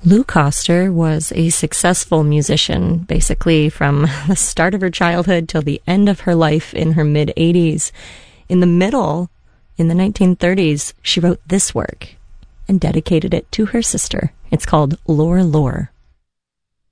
Lou Coster was a successful musician, basically from the start of her childhood till the end of her life in her mid-80s. In the middle, in the 1930s, she wrote this work and dedicated it to her sister. It's called Lore Lore.